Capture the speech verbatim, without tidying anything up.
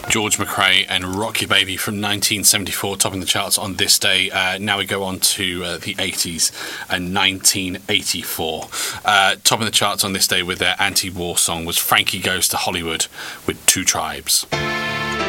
George McRae and Rock Your Baby from nineteen seventy-four, topping the charts on this day. Uh, now we go on to uh, the eighties and nineteen eighty-four. Uh, topping the charts on this day with their anti-war song was Frankie Goes to Hollywood with Two Tribes.